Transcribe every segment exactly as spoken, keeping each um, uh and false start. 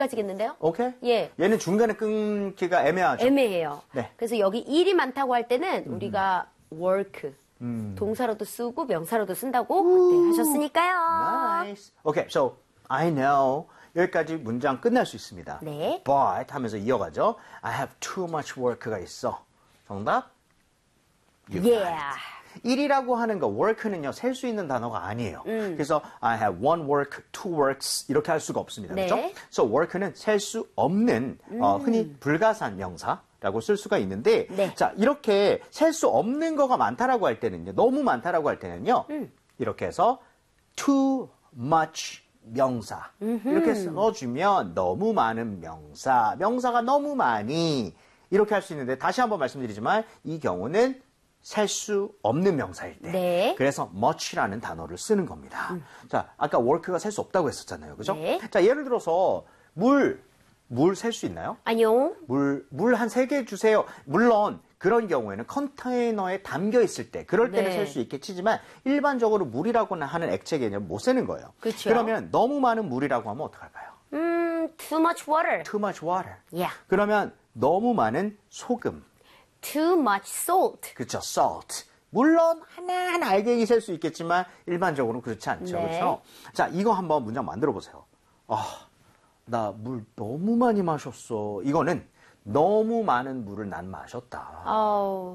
가지겠는데요? 오케이. 예. 얘는 중간에 끊기가 애매하죠. 애매해요. 네. 그래서 여기 일이 많다고 할 때는 음. 우리가 work 음. 동사로도 쓰고 명사로도 쓴다고 그때 하셨으니까요. Nice. Okay, so I know. 여기까지 문장 끝날 수 있습니다. 네. But 하면서 이어가죠. I have too much work가 있어. 정답? You got Yeah. it. 일이라고 하는 거, work는요, 셀 수 있는 단어가 아니에요. 음. 그래서 I have one work, two works 이렇게 할 수가 없습니다. 네. 그렇죠? So work는 셀 수 없는 음. 어, 흔히 불가산 명사라고 쓸 수가 있는데 네. 자 이렇게 셀 수 없는 거가 많다라고 할 때는요, 너무 많다라고 할 때는요, 음. 이렇게 해서 too much 명사 음흠. 이렇게 써주면 너무 많은 명사, 명사가 너무 많이 이렇게 할 수 있는데 다시 한번 말씀드리지만 이 경우는 셀 수 없는 명사일 때 네. 그래서 much라는 단어를 쓰는 겁니다. 음. 자 아까 work가 셀 수 없다고 했었잖아요. 그죠? 네. 자 예를 들어서 물, 물 셀 수 있나요? 아니요. 물, 물 한 세 개 주세요. 물론 그런 경우에는 컨테이너에 담겨 있을 때 그럴 때는 네. 셀 수 있겠지만 일반적으로 물이라고 하는 액체 개념 못 세는 거예요. 그쵸. 그러면 너무 많은 물이라고 하면 어떡할까요? 음, too much water. Too much water. Yeah. 그러면 너무 많은 소금. Too much salt. 그렇죠. salt. 물론 하나하나 알갱이 셀 수 있겠지만 일반적으로는 그렇지 않죠. 네. 그렇죠? 자, 이거 한번 문장 만들어 보세요. 아, 나 물 너무 많이 마셨어. 이거는 너무 많은 물을 난 마셨다. Oh,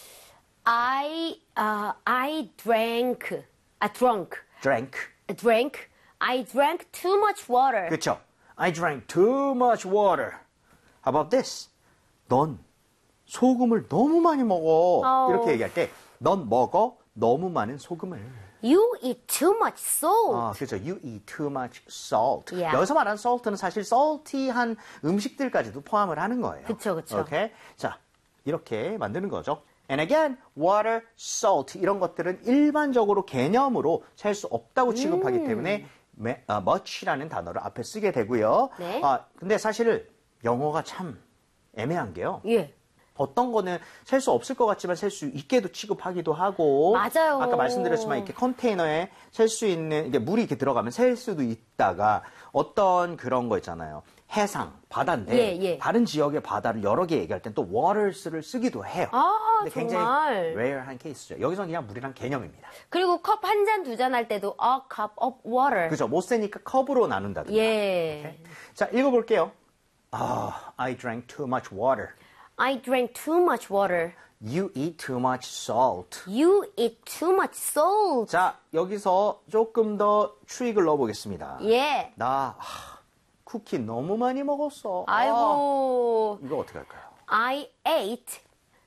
I, uh, I drank, I drunk, drank. I drank, I drank too much water. 그렇죠. I drank too much water. How about this? 넌 소금을 너무 많이 먹어. 어우. 이렇게 얘기할 때 넌 먹어 너무 많은 소금을. You eat too much salt. 아, 그렇죠. You eat too much salt. Yeah. 여기서 말하는 salt는 사실 salty한 음식들까지도 포함을 하는 거예요. 그쵸, 그쵸. 오케이? 자, 이렇게 만드는 거죠. And again, water, salt 이런 것들은 일반적으로 개념으로 셀 수 없다고 취급하기 때문에 me- 아, much라는 단어를 앞에 쓰게 되고요. 네. 아, 근데 사실 영어가 참 애매한 게요. 예. 어떤 거는 셀 수 없을 것 같지만 셀 수 있게도 취급하기도 하고. 맞아요. 아까 말씀드렸지만 이렇게 컨테이너에 셀 수 있는, 이게 물이 이렇게 들어가면 셀 수도 있다가 어떤 그런 거 있잖아요. 해상, 바다인데 예, 예. 다른 지역의 바다를 여러 개 얘기할 땐 또 waters를 쓰기도 해요. 아, 근데 정말. 굉장히 rare한 케이스죠. 여기서는 그냥 물이란 개념입니다. 그리고 컵 한 잔, 두 잔 할 때도 a cup of water. 그죠? 못 세니까 컵으로 나눈다든가. 예. 자, 읽어볼게요. 아, I drank too much water. I drank too much water. You eat too much salt. You eat too much salt. 자, 여기서 조금 더 추익을 넣어보겠습니다. 예. 나 아, 쿠키 너무 많이 먹었어. 아이고. 아, 이거 어떻게 할까요? I ate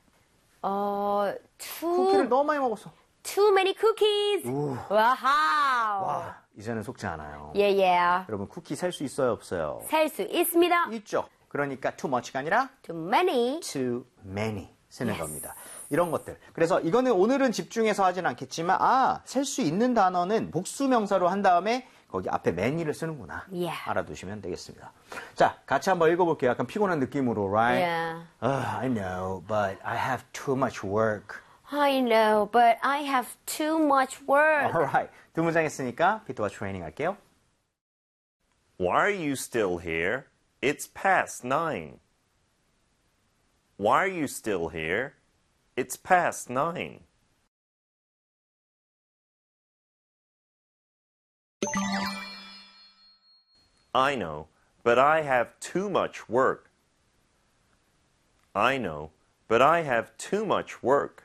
어 too 쿠키를 너무 많이 먹었어. too many cookies. 우. 와우. 와, 이제는 속지 않아요. 예, 예. 여러분 쿠키 셀 수 있어요, 없어요? 셀 수 있습니다. 있죠. 그러니까 too much가 아니라 Too many. too many 쓰는 Yes. 겁니다. 이런 것들. 그래서 이거는 오늘은 집중해서 하진 않겠지만 아, 셀 수 있는 단어는 복수 명사로 한 다음에 거기 앞에 many를 쓰는구나. Yeah. 알아두시면 되겠습니다. 자, 같이 한번 읽어볼게요. 약간 피곤한 느낌으로, right? Yeah. Uh, I know, but I have too much work. I know, but I have too much work. Alright. 두 문장 했으니까 피터와 트레이닝 할게요. Why are you still here? It's past nine. Why are you still here? It's past nine. I know, but I have too much work. I know, but I have too much work.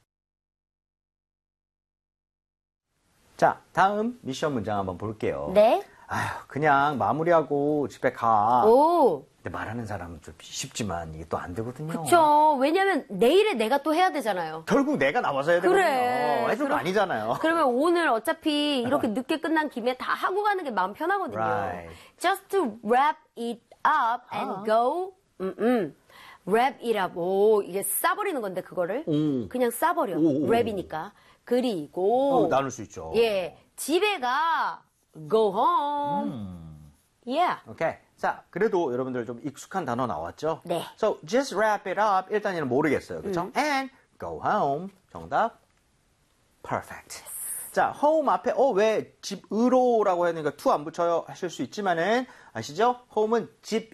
자, 다음 미션 문장 한번 볼게요. 네. 아휴, 그냥 마무리하고 집에 가. 오. 근데 말하는 사람은 좀 쉽지만 이게 또 안 되거든요. 그쵸. 왜냐면 내일에 내가 또 해야 되잖아요. 결국 내가 나와서 해야 되거든요. 그래. 해줄 거 그럼- 아니잖아요. 그러면 오늘 어차피 이렇게 늦게 끝난 김에 다 하고 가는 게 마음 편하거든요. Right. Just to wrap it up and 아. go. 음, 음. wrap it up. 오, 이게 싸버리는 건데 그거를. 오. 그냥 싸버려. 오, 오. wrap이니까. 그리고 어, 나눌 수 있죠. 예, 집에 가. Go home. 음. Yeah. 오케이. 자, 그래도 여러분들 좀 익숙한 단어 나왔죠? 네. So, just wrap it up. 일단 얘는 모르겠어요. 그렇죠? 음. And go home. 정답. Perfect. 자, home 앞에 어 왜 집으로라고 하니까 to 안 붙여요 하실 수 있지만은 아시죠? home은 집